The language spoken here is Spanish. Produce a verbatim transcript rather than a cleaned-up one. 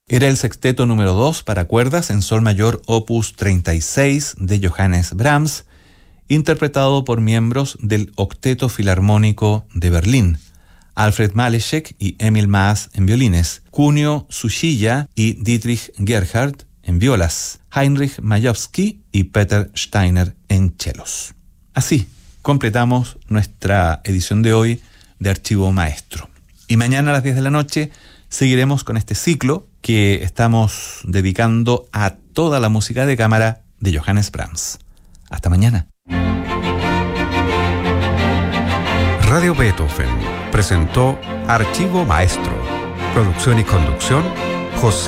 Era el sexteto número dos para cuerdas en sol mayor opus treinta y seis de Johannes Brahms, interpretado por miembros del Octeto Filarmónico de Berlín, Alfred Malešek y Emil Maas en violines, Kunio Tsuchiya y Dietrich Gerhardt en violas, Heinrich Majewski y Peter Steiner en chelos. Así completamos nuestra edición de hoy de Archivo Maestro. Y mañana a las diez de la noche seguiremos con este ciclo que estamos dedicando a toda la música de cámara de Johannes Brahms. Hasta mañana. Radio Beethoven presentó Archivo Maestro. Producción y conducción, José